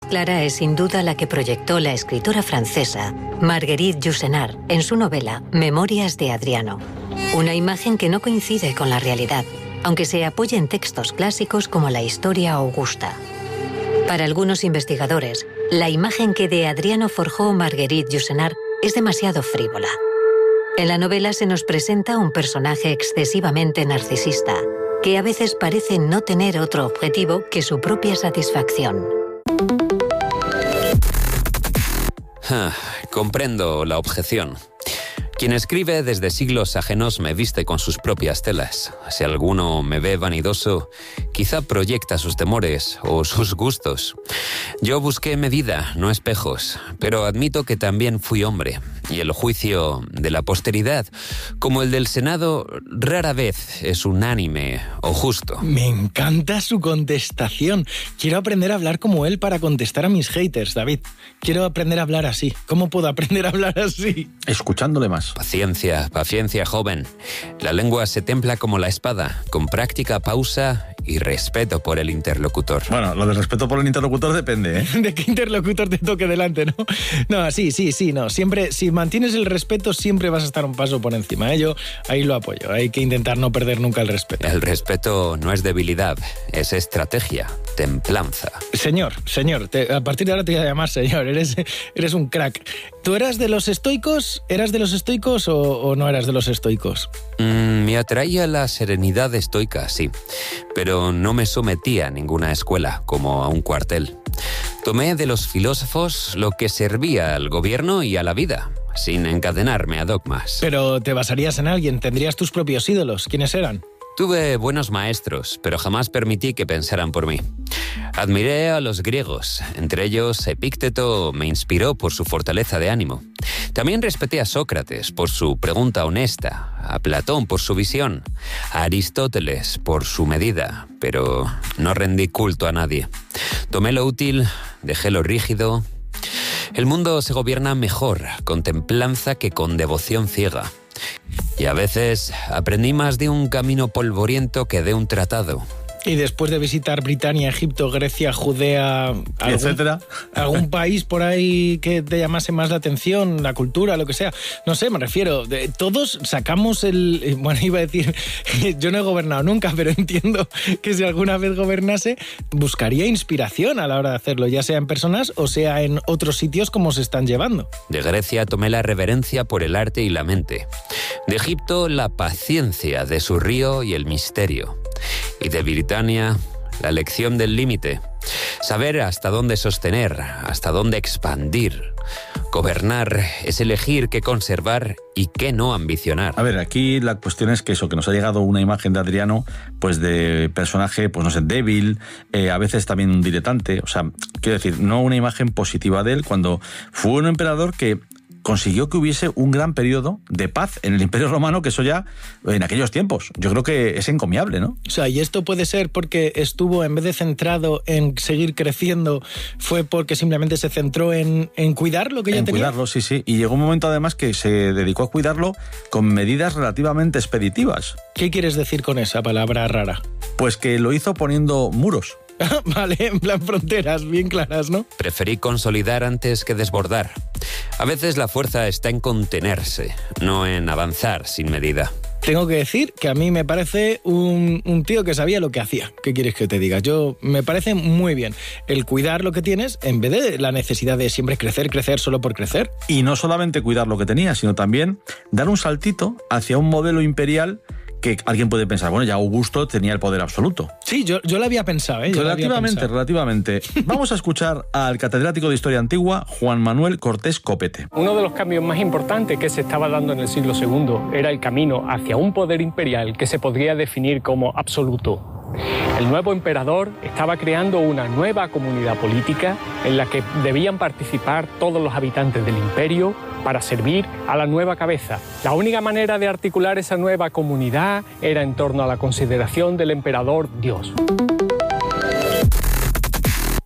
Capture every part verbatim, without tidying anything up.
clara es sin duda la que proyectó la escritora francesa Marguerite Yourcenar en su novela Memorias de Adriano. Una imagen que no coincide con la realidad, aunque se apoya en textos clásicos como la Historia Augusta. Para algunos investigadores, la imagen que de Adriano forjó Marguerite Yourcenar es demasiado frívola. En la novela se nos presenta un personaje excesivamente narcisista, que a veces parece no tener otro objetivo que su propia satisfacción. Ah, comprendo la objeción. Quien escribe desde siglos ajenos me viste con sus propias telas. Si alguno me ve vanidoso, quizá proyecta sus temores o sus gustos. Yo busqué medida, no espejos, pero admito que también fui hombre. Y el juicio de la posteridad, como el del Senado, rara vez es unánime o justo. Me encanta su contestación. Quiero aprender a hablar como él para contestar a mis haters, David. Quiero aprender a hablar así. ¿Cómo puedo aprender a hablar así? Escuchándole más. Paciencia, paciencia, joven. La lengua se templa como la espada, con práctica, pausa y respeto por el interlocutor. Bueno, lo del respeto por el interlocutor depende, ¿eh? De qué interlocutor te toque delante, ¿no? No, sí, sí, sí, no. Siempre, si mantienes el respeto, siempre vas a estar un paso por encima, ¿eh? Yo ahí lo apoyo. Hay que intentar no perder nunca el respeto. El respeto no es debilidad, es estrategia, templanza. Señor, señor, te, a partir de ahora te voy a llamar señor. Eres, eres un crack. ¿Tú eras de los estoicos? ¿Eras de los estoicos o, o no eras de los estoicos? Mm, me atraía la serenidad estoica, sí. Pero no me sometía a ninguna escuela, como a un cuartel. Tomé de los filósofos lo que servía al gobierno y a la vida, sin encadenarme a dogmas. Pero te basarías en alguien, tendrías tus propios ídolos. ¿Quiénes eran? Tuve buenos maestros, pero jamás permití que pensaran por mí. Admiré a los griegos, entre ellos Epícteto me inspiró por su fortaleza de ánimo. También respeté a Sócrates por su pregunta honesta, a Platón por su visión, a Aristóteles por su medida, pero no rendí culto a nadie. Tomé lo útil, dejé lo rígido. El mundo se gobierna mejor con templanza que con devoción ciega. Y a veces aprendí más de un camino polvoriento que de un tratado. Y después de visitar Britania, Egipto, Grecia, Judea, algún, etcétera, algún país por ahí que te llamase más la atención, la cultura, lo que sea. No sé, me refiero, de, todos sacamos el... Bueno, iba a decir, yo no he gobernado nunca, pero entiendo que si alguna vez gobernase, buscaría inspiración a la hora de hacerlo, ya sea en personas o sea en otros sitios como se están llevando. De Grecia tomé la reverencia por el arte y la mente. De Egipto, la paciencia de su río y el misterio. Y de Britania, la lección del límite. Saber hasta dónde sostener, hasta dónde expandir. Gobernar es elegir qué conservar y qué no ambicionar. A ver, aquí la cuestión es que eso, que nos ha llegado una imagen de Adriano, pues de personaje, pues no sé, débil, eh, a veces también un diletante. O sea, quiero decir, no una imagen positiva de él, cuando fue un emperador que consiguió que hubiese un gran periodo de paz en el Imperio Romano, que eso ya en aquellos tiempos, yo creo que es encomiable, ¿no? O sea, y esto puede ser porque estuvo, en vez de centrado en seguir creciendo, fue porque simplemente se centró en, en cuidar lo que ya en tenía. En cuidarlo, sí, sí. Y llegó un momento además que se dedicó a cuidarlo con medidas relativamente expeditivas. ¿Qué quieres decir con esa palabra rara? Pues que lo hizo poniendo muros. Vale, en plan fronteras bien claras, ¿no? Preferí consolidar antes que desbordar. A veces la fuerza está en contenerse, no en avanzar sin medida. Tengo que decir que a mí me parece un, un tío que sabía lo que hacía. ¿Qué quieres que te diga? Yo me parece muy bien el cuidar lo que tienes en vez de la necesidad de siempre crecer, crecer solo por crecer. Y no solamente cuidar lo que tenía, sino también dar un saltito hacia un modelo imperial que alguien puede pensar, bueno, ya Augusto tenía el poder absoluto. Sí, yo, yo lo había pensado, ¿eh? Yo relativamente, había pensado. relativamente. Vamos a escuchar al catedrático de Historia Antigua, Juan Manuel Cortés Copete. Uno de los cambios más importantes que se estaba dando en el siglo segundo era el camino hacia un poder imperial que se podría definir como absoluto. El nuevo emperador estaba creando una nueva comunidad política en la que debían participar todos los habitantes del imperio para servir a la nueva cabeza. La única manera de articular esa nueva comunidad era en torno a la consideración del emperador Dios.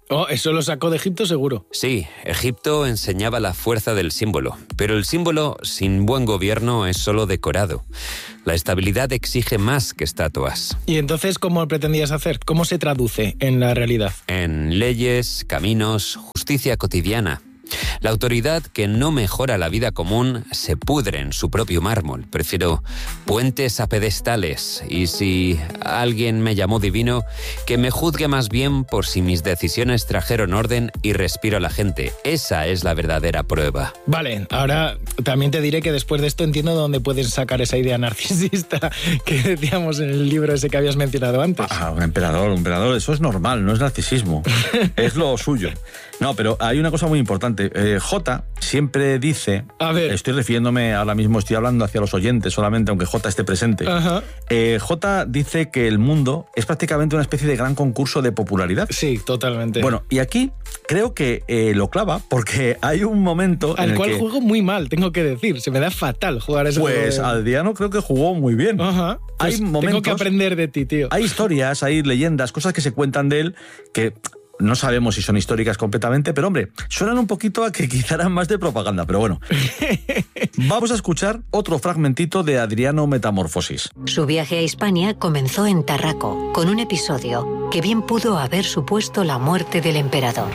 Oh, eso lo sacó de Egipto seguro. Sí, Egipto enseñaba la fuerza del símbolo, pero el símbolo sin buen gobierno es solo decorado. La estabilidad exige más que estatuas. ¿Y entonces cómo pretendías hacer? ¿Cómo se traduce en la realidad? En leyes, caminos, justicia cotidiana. La autoridad que no mejora la vida común se pudre en su propio mármol. Prefiero puentes a pedestales, y si alguien me llamó divino, que me juzgue más bien por si mis decisiones trajeron orden y respiro a la gente. Esa es la verdadera prueba. Vale, ahora también te diré que después de esto entiendo de dónde pueden sacar esa idea narcisista que decíamos en el libro ese que habías mencionado antes. Ah, un emperador, un emperador, eso es normal, no es narcisismo, es lo suyo. No, pero hay una cosa muy importante. Eh, J siempre dice, a ver. Estoy refiriéndome, ahora mismo estoy hablando hacia los oyentes solamente, aunque J esté presente. Ajá. Eh, J dice que el mundo es prácticamente una especie de gran concurso de popularidad. Sí, totalmente. Bueno, y aquí creo que eh, lo clava, porque hay un momento al en el cual que... juego muy mal, tengo que decir. Se me da fatal jugar ese juego. Pues de... Adriano creo que jugó muy bien. Ajá. Pues hay momentos, tengo que aprender de ti, tío. Hay historias, hay leyendas, cosas que se cuentan de él que... No sabemos si son históricas completamente, pero hombre, suenan un poquito a que quizá eran más de propaganda, pero bueno. Vamos a escuchar otro fragmentito de Adriano Metamorfosis. Su viaje a Hispania comenzó en Tarraco, con un episodio que bien pudo haber supuesto la muerte del emperador.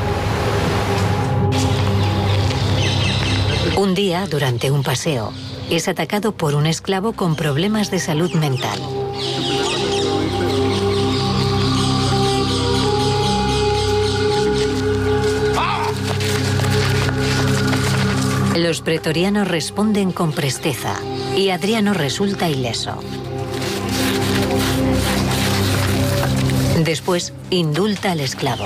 Un día, durante un paseo, es atacado por un esclavo con problemas de salud mental. Los pretorianos responden con presteza y Adriano resulta ileso. Después, indulta al esclavo.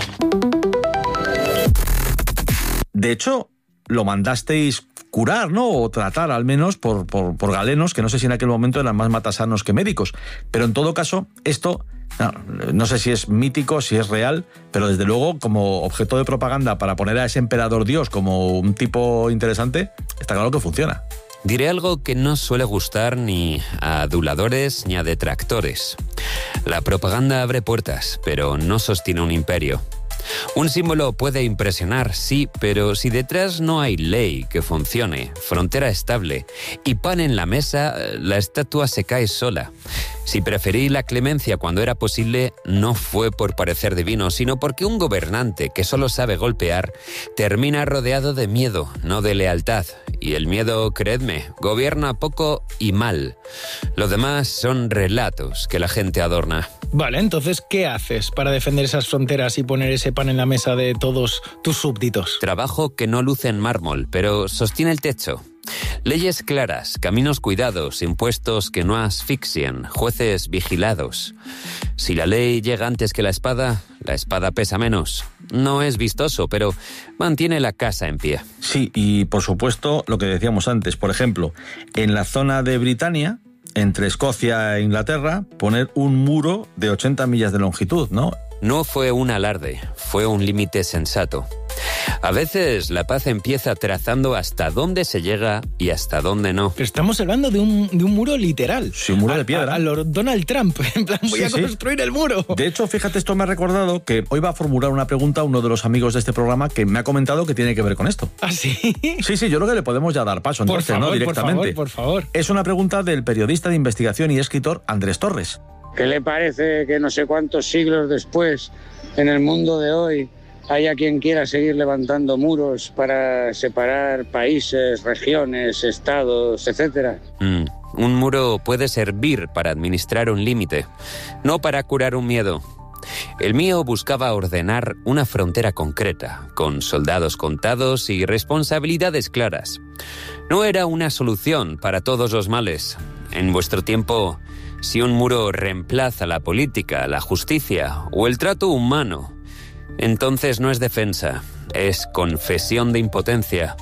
De hecho, lo mandasteis curar, ¿no? O tratar, al menos, por, por, por galenos, que no sé si en aquel momento eran más matasanos que médicos. Pero en todo caso, esto... No, no sé si es mítico, si es real, pero desde luego como objeto de propaganda para poner a ese emperador Dios como un tipo interesante, está claro que funciona. Diré algo que no suele gustar ni a aduladores ni a detractores. La propaganda abre puertas, pero no sostiene un imperio. Un símbolo puede impresionar, sí, pero si detrás no hay ley que funcione, frontera estable y pan en la mesa, la estatua se cae sola. Si preferí la clemencia cuando era posible, no fue por parecer divino, sino porque un gobernante que solo sabe golpear termina rodeado de miedo, no de lealtad. Y el miedo, creedme, gobierna poco y mal. Lo demás son relatos que la gente adorna. Vale, entonces, ¿qué haces para defender esas fronteras y poner ese pan en la mesa de todos tus súbditos? Trabajo que no luce en mármol, pero sostiene el techo. Leyes claras, caminos cuidados, impuestos que no asfixien, jueces vigilados. Si la ley llega antes que la espada, la espada pesa menos. No es vistoso, pero mantiene la casa en pie. Sí, y por supuesto, lo que decíamos antes, por ejemplo, en la zona de Britania, entre Escocia e Inglaterra, poner un muro de ochenta millas de longitud, ¿no? No fue un alarde, fue un límite sensato. A veces la paz empieza trazando hasta dónde se llega y hasta dónde no. Pero estamos hablando de un, de un muro literal. Sí, un muro a, de piedra. A, a lo Donald Trump, en plan, voy sí, a construir sí. el muro. De hecho, fíjate, esto me ha recordado que hoy va a formular una pregunta a uno de los amigos de este programa que me ha comentado que tiene que ver con esto. ¿Ah, sí? Sí, sí, yo creo que le podemos ya dar paso, entonces, por favor, ¿no? Directamente. Por favor, por favor. Es una pregunta del periodista de investigación y escritor Andrés Torres. ¿Qué le parece que no sé cuántos siglos después, en el mundo de hoy, haya quien quiera seguir levantando muros para separar países, regiones, estados, etcétera? Mm, un muro puede servir para administrar un límite, no para curar un miedo. El mío buscaba ordenar una frontera concreta, con soldados contados y responsabilidades claras. No era una solución para todos los males. En vuestro tiempo, si un muro reemplaza la política, la justicia o el trato humano, entonces no es defensa, es confesión de impotencia.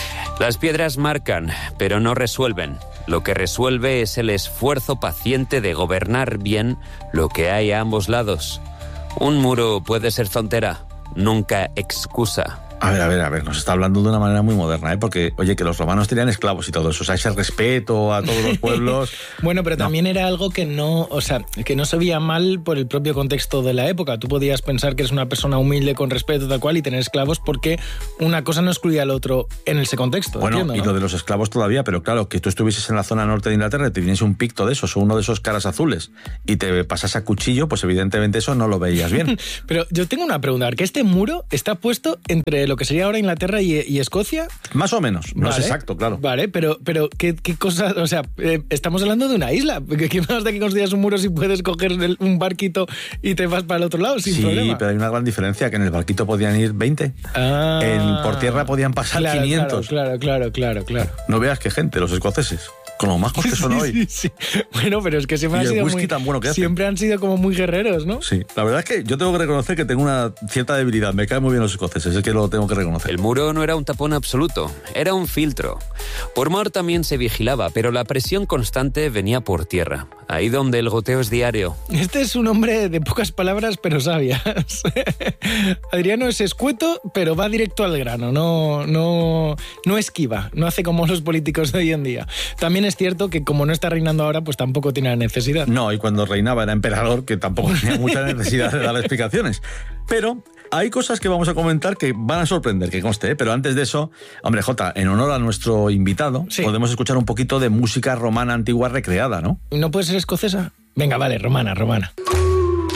Las piedras marcan, pero no resuelven. Lo que resuelve es el esfuerzo paciente de gobernar bien lo que hay a ambos lados. Un muro puede ser frontera, nunca excusa. A ver, a ver, a ver, nos está hablando de una manera muy moderna, ¿eh? Porque, oye, que los romanos tenían esclavos y todo eso, o sea, ese respeto a todos los pueblos... Bueno, pero no. también era algo que no, o sea, que no se veía mal por el propio contexto de la época. Tú podías pensar que eres una persona humilde, con respeto, tal cual, y tener esclavos porque una cosa no excluía al otro en ese contexto. Bueno, entiendo, y ¿no? lo de los esclavos todavía, pero claro, que tú estuvieses en la zona norte de Inglaterra y te viniese un picto de esos o uno de esos caras azules y te pasas a cuchillo, pues evidentemente eso no lo veías bien. Pero yo tengo una pregunta, que este muro está puesto entre lo que sería ahora Inglaterra y, y Escocia. Más o menos, no Vale. es exacto, claro. Vale, pero, pero ¿qué, qué cosa? O sea, eh, estamos hablando de una isla. ¿Qué, qué más da que construyas un muro si puedes coger el, un barquito y te vas para el otro lado sin sí, problema? Sí, pero hay una gran diferencia, que en el barquito podían ir veinte. Ah, en, por tierra podían pasar claro, quinientos. Claro, claro, claro, claro. No veas qué gente, los escoceses. Con lo majos que son sí, hoy. Sí, sí. Bueno, pero es que siempre, Y han el sido, whisky muy, tan bueno que hacen. siempre han sido como muy guerreros, ¿no? Sí, la verdad es que yo tengo que reconocer que tengo una cierta debilidad. Me caen muy bien los escoceses, es que lo tengo que reconocer. El muro no era un tapón absoluto, era un filtro. Por mar también se vigilaba, pero la presión constante venía por tierra, ahí donde el goteo es diario. Este es un hombre de pocas palabras, pero sabias. Adriano es escueto, pero va directo al grano, no, no, no esquiva, no hace como los políticos de hoy en día. También es cierto que como no está reinando ahora, pues tampoco tiene la necesidad. No, y cuando reinaba era emperador, que tampoco tenía mucha necesidad de dar explicaciones. Pero hay cosas que vamos a comentar que van a sorprender, que conste, ¿eh? Pero antes de eso, hombre, Jota, en honor a nuestro invitado, sí, podemos escuchar un poquito de música romana antigua recreada, ¿no? ¿No puede ser escocesa? Venga, vale, romana, romana.